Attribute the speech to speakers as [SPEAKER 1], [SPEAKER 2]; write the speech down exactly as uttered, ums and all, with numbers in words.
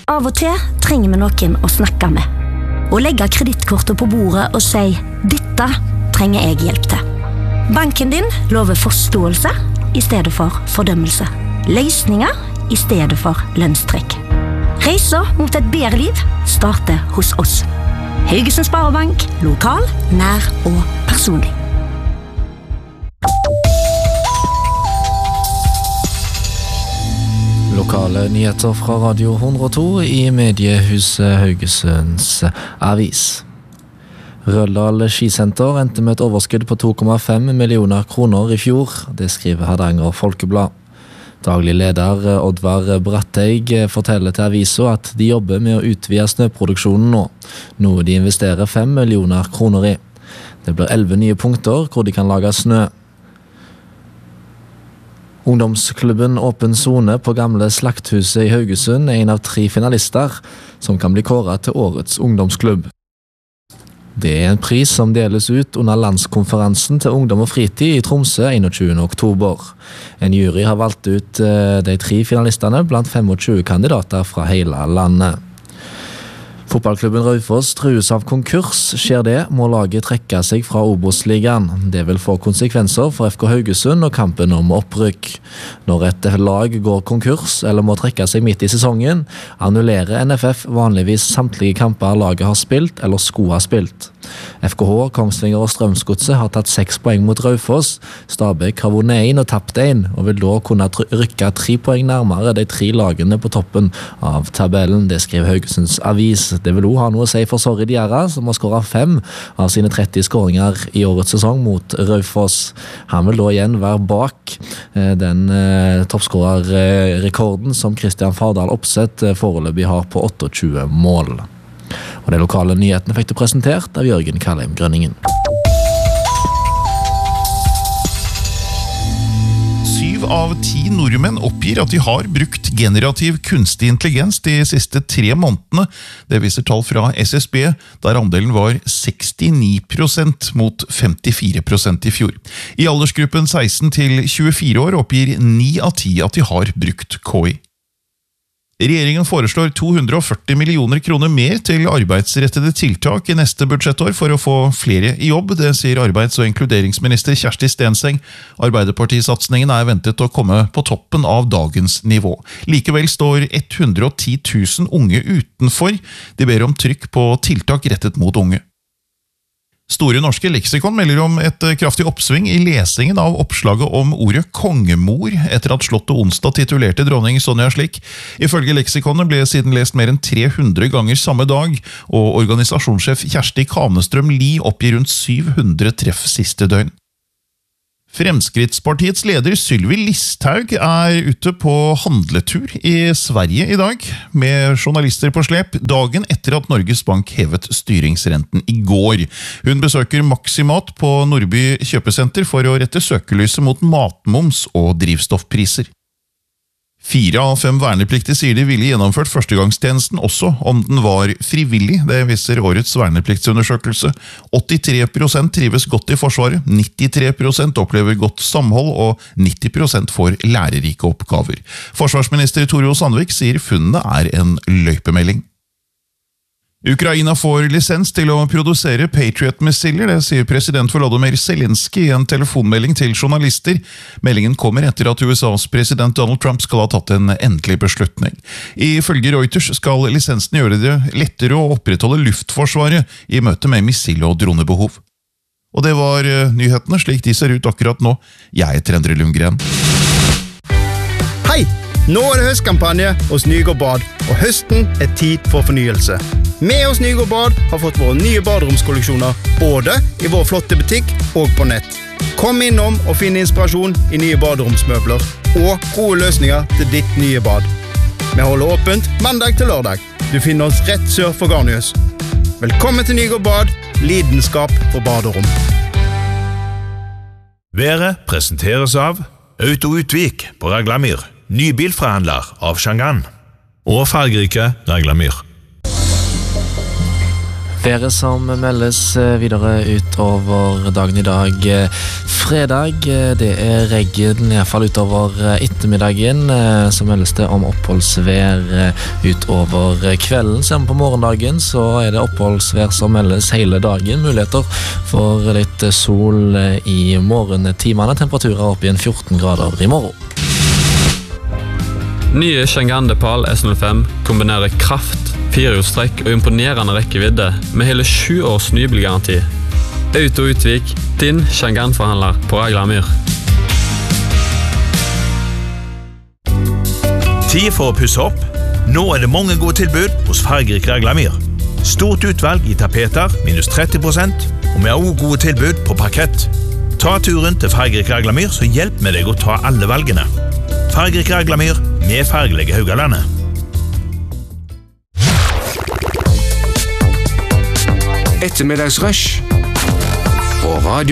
[SPEAKER 1] Av og til trenger vi noen å snakke med. Og legge kredittkortet på bordet og si, dette trenger jeg hjelp til. Banken din lover forståelse i stedet for fordømmelse. Løsninger i stedet for lønnstrekk. Reiser mot et bedre liv starter hos oss. Haugesund Sparebank, lokal, nær og personlig.
[SPEAKER 2] Lokale nyheter fra Radio hundre og to i mediehuset Haugesunds Avis. Røldal skisenter endte med et overskudd på to komma fem millioner kroner i fjor, det skriver Hardanger Folkeblad. Daglig leder Oddvar Bratteig forteller til avisa at de jobber med å utvide snøproduksjonen nå, noe de investerer fem millioner kroner i. Det blir elleve nye punkter hvor de kan lage snø. Ungdomsklubben Åpen Zone på gamle Slakthuset i Haugesund er en av tre finalister som kan bli kåret til årets ungdomsklubb. Det er en pris som deles ut under landskonferansen til ungdom og fritid i Tromsø enogtjuende oktober. En jury har valgt ut de tre finalistene blant tjuefem kandidater fra hele landet. Fotballklubben Raufoss trues av konkurs. Skjer det, må laget trekke seg fra Obos-ligaen. Det vil få konsekvenser for F K Haugesund og kampen om opprykk. Når et lag går konkurs eller må trekke seg midt i sesongen, annullerer N F F vanligvis samtlige kamper laget har spilt eller skulle ha spilt. F K H, Kongsvinger og Strømsgodset har tatt seks poeng mot Raufoss. Stabæk har vunnet én og tapt én, og vil da kunne rykke tre poeng nærmere de tre lagene på toppen av tabellen. Det skriver Haugesunds Avis. Det vil også ha noe å si for Sorry Diarra, som har skåret fem av sine tretti skåringer i årets sesong mot Raufoss. Han vil da igjen være bak den eh, toppskårerrekorden som Kristian Fardal Opseth foreløpig har på tjueåtte mål. Og de lokale nyhetene fikk du presentert av Jørgen Kallheim Grønningen.
[SPEAKER 3] Syv av ti nordmenn oppgir at de har brukt generativ kunstig intelligens de siste tre månedene. Det viser tall fra S S B, der andelen var sekstini prosent mot femtifire prosent i fjor. I aldersgruppen seksten til tjuefire år oppgir ni av ti at de har brukt K I. Regjeringen foreslår to hundre og førti millioner kroner mer til arbeidsrettede tiltak i neste budsjettår for å få flere i jobb, det sier arbeids- og inkluderingsminister Kjersti Stenseng. Arbeiderpartisatsningen er ventet å komme på toppen av dagens nivå. Likevel står hundre og ti tusen unge utenfor. De ber om trykk på tiltak rettet mot unge. Store norske leksikon melder om et kraftig oppsving i lesingen av oppslaget om ordet kongemor, etter at Slottet onsdag titulerte dronning Sonja slik. Ifølge leksikonet ble siden lest mer enn tre hundre ganger samme dag, og organisasjonssjef Kjersti Kanestrøm Lie oppgir rundt syv hundre treff siste døgn. Fremskrittspartiets leder Sylvi Listhaug er ute på handletur i Sverige i dag, med journalister på slep, dagen etter at Norges Bank hevet styringsrenten i går. Hun besøker Maximat på Nordby kjøpesenter for å rette søkelyset mot matmoms og drivstoffpriser. Fire av fem vernepliktige sier de ville gjennomført førstegangstjenesten også om den var frivillig, det viser årets vernepliktsundersøkelse. åttitre prosent trives godt i Forsvaret, nittitre prosent opplever godt samhold og nitti prosent får lærerike oppgaver. Forsvarsminister Tore O. Sandvik sier funnene er en løypemelding. Ukraina får lisens til å produsere Patriot-missiler, det sier president Volodymyr Zelensky i en telefonmelding til journalister. Meldingen kommer etter at U S A's president Donald Trump skal ha tatt en endelig beslutning. Ifølge Reuters skal lisensen gjøre det lettere å opprettholde luftforsvaret i møte med missil- og dronebehov. Og det var nyhetene slik de ser ut akkurat nå. Jeg heter Endre Lundgren.
[SPEAKER 4] Hei! Nå er det høstkampanje hos Nygård Bad, og høsten er tid for fornyelse. Vi hos Nygård Bad har fått våre nye baderomskolleksjoner, både i vår flotte butikk og på nett. Kom innom og finn inspirasjon i nye baderomsmøbler, og gode løsninger til ditt nye bad. Vi holder åpent mandag til lørdag. Du finner oss rett sør for Garnius. Velkommen til Nygård Bad, lidenskap for baderom.
[SPEAKER 5] Været presenteres av Auto Utvik på Raglamyr. Nybilforhandler av Shangan og fargerike Raglamyr.
[SPEAKER 2] Været som meldes videre utover dagen i dag. Fredag, det er regn i hvert fall utover ettermiddagen. Så meldes det om oppholdsvær utover kvelden. Sammen på morgendagen så er det oppholdsvær som meldes hele dagen. Muligheter for litt sol i morgentimene. Temperaturer opp i en fjorten grader i morgen.
[SPEAKER 6] Nye Chang'an DePaul S null fem kombinerer kraft, firehjulstrekk og imponerende rekkevidde med hele sju års nybilgaranti. Auto Utvik, din Chang'an-forhandler på Raglamyr.
[SPEAKER 5] Tid for å pusse opp. Nå er det mange gode tilbud hos Fargerik Raglamyr. Stort utvalg i tapeter, minus tretti prosent, og vi har også gode tilbud på parkett. Ta turen til Fargerik Raglamyr, så hjelp med deg å ta alle valgene. Fargerik Raglamyr med Fargelige Haugalandet.
[SPEAKER 7] Ettermiddagsrush på radio.